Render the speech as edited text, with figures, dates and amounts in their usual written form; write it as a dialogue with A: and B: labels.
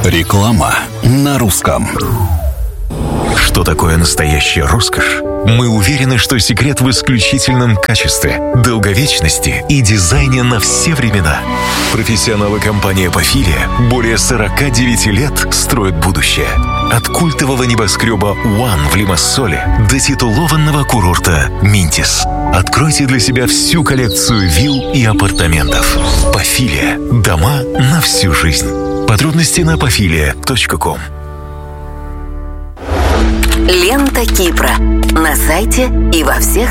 A: Реклама на русском.
B: Что такое настоящая роскошь? Мы уверены, что секрет в исключительном качестве, долговечности и дизайне на все времена. Профессионалы компании «Апофилия» более 49 лет строят будущее. От культового небоскреба «One» в Лимассоле до титулованного курорта «Минтис». Откройте для себя всю коллекцию вилл и апартаментов. «Апофилия» – дома на всю жизнь. Подробности на apofilия.com.
C: Лента Кипра. На сайте и во всех